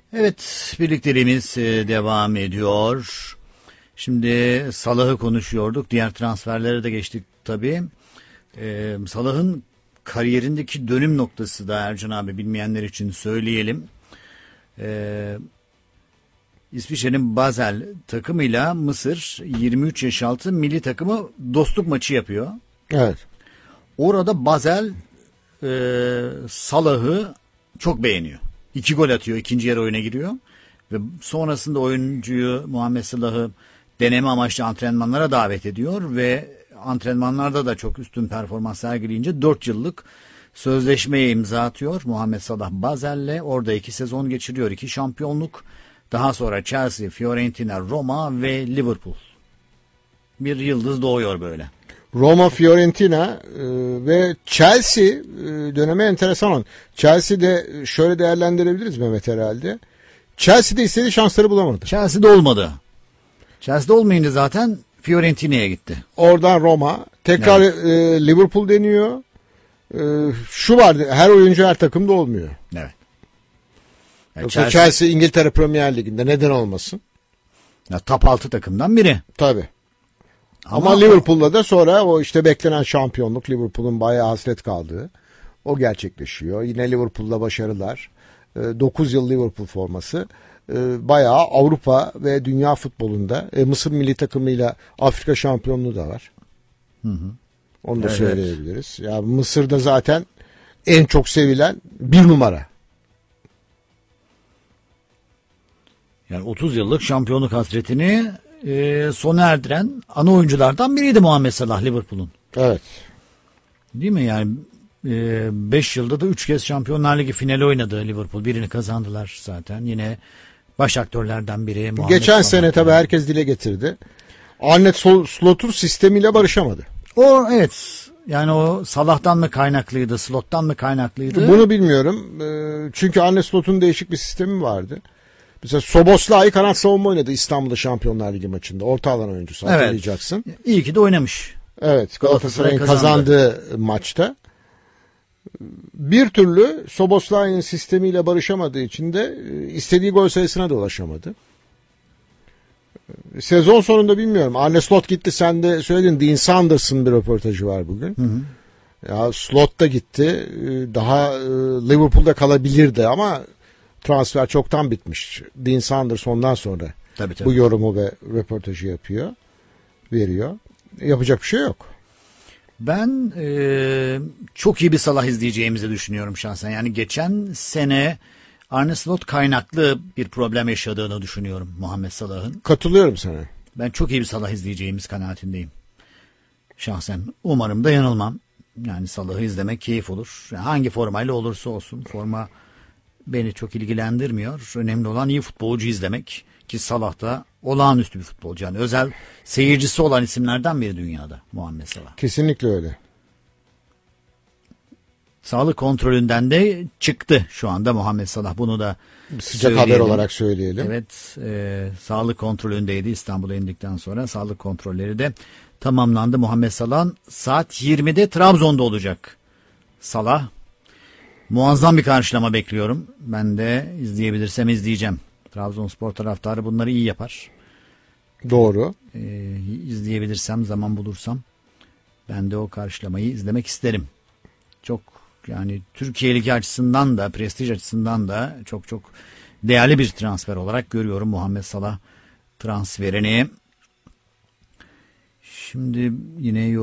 Evet, birlikteliğimiz devam ediyor. Şimdi Salah'ı konuşuyorduk. Diğer transferlere de geçtik tabii. Salah'ın kariyerindeki dönüm noktası da Ercan abi bilmeyenler için söyleyelim. İsviçre'nin Basel takımıyla Mısır 23 yaş altı milli takımı dostluk maçı yapıyor. Evet. Orada Basel Salah'ı çok beğeniyor. 2 gol atıyor, ikinci yarı oyuna giriyor. Ve sonrasında oyuncuyu Muhammed Salah'ı deneme amaçlı antrenmanlara davet ediyor ve antrenmanlarda da çok üstün performans sergileyince 4 yıllık sözleşmeye imza atıyor. Muhammed Salah Basel'le orada 2 sezon geçiriyor, 2 şampiyonluk. Daha sonra Chelsea, Fiorentina, Roma ve Liverpool. Bir yıldız doğuyor böyle. Roma, Fiorentina ve Chelsea dönemi enteresan olan. Chelsea'de şöyle değerlendirebiliriz Mehmet herhalde. Chelsea'de istediği şansları bulamadı. Chelsea'de olmadı. Chelsea'de olmayınca zaten Fiorentina'ya gitti. Oradan Roma. Tekrar Evet. Liverpool deniyor. Şu vardı, her oyuncu her takımda olmuyor. Evet. Yani Yoksa Chelsea İngiltere Premier Ligi'nde neden olmasın? Ya, top 6 takımdan biri. Tabii. Ama Liverpool'da da sonra o işte beklenen şampiyonluk, Liverpool'un bayağı hasret kaldığı, o gerçekleşiyor. Yine Liverpool'da başarılar. 9 yıl Liverpool forması. Bayağı Avrupa ve dünya futbolunda Mısır milli takımıyla Afrika şampiyonluğu da var. Hı. Onu da Evet. söyleyebiliriz. Ya Mısır'da zaten en çok sevilen bir numara. Yani 30 yıllık şampiyonluk hasretini sona erdiren ana oyunculardan biriydi Muhammed Salah Liverpool'un. Evet. Değil mi? Yani 5 yılda da 3 kez Şampiyonlar Ligi finali oynadı Liverpool. Birini kazandılar zaten. Yine baş aktörlerden biri Muhammed Geçen Salah. sene tabii herkes dile getirdi. Arne Slot'un sistemiyle barışamadı. O evet. Yani o Salah'tan mı kaynaklıydı, Slot'tan mı kaynaklıydı? Bunu bilmiyorum. Çünkü Arne Slot'un değişik bir sistemi vardı. Mesela Szoboszlai kanat savunma oynadı İstanbul'da Şampiyonlar Ligi maçında. Orta alan oyuncusu, hatırlayacaksın. İyi ki de oynamış. Evet, Galatasaray'ın Galatasaray kazandığı maçta. Bir türlü Szoboszlai'nin sistemiyle barışamadığı için de istediği gol sayısına da ulaşamadı. Sezon sonunda bilmiyorum. Arne Slot gitti, sen de söyledin. Dean Sanders'ın bir röportajı var bugün. Hı. Ya Slot da gitti. Daha Liverpool'da kalabilirdi ama transfer çoktan bitmiş. Dean Sanders ondan sonra Tabii. bu yorumu ve röportajı veriyor. Yapacak bir şey yok. Ben çok iyi bir Salah izleyeceğimizi düşünüyorum şahsen. Yani geçen sene Arne Slot kaynaklı bir problem yaşadığını düşünüyorum Muhammed Salah'ın. Katılıyorum sana. Ben çok iyi bir Salah izleyeceğimiz kanaatindeyim. Şahsen umarım da yanılmam. Yani Salah'ı izlemek keyif olur. Yani hangi formayla olursa olsun. Forma beni çok ilgilendirmiyor. Önemli olan iyi futbolcu izlemek. Ki Salah da olağanüstü bir futbolcu. Yani özel seyircisi olan isimlerden biri dünyada Muhammed Salah. Kesinlikle öyle. Sağlık kontrolünden de çıktı şu anda Muhammed Salah. Bunu da Sıcak haber olarak söyleyelim. Evet, sağlık kontrolündeydi İstanbul'a indikten sonra. Sağlık kontrolleri de tamamlandı. Muhammed Salah saat 20'de Trabzon'da olacak. Salah, muazzam bir karşılama bekliyorum. Ben de izleyebilirsem izleyeceğim. Trabzonspor taraftarı bunları iyi yapar. Doğru. İzleyebilirsem, zaman bulursam ben de o karşılamayı izlemek isterim. Çok, yani Türkiye Ligi açısından da, prestij açısından da çok çok değerli bir transfer olarak görüyorum Muhammed Salah transferini. Şimdi yine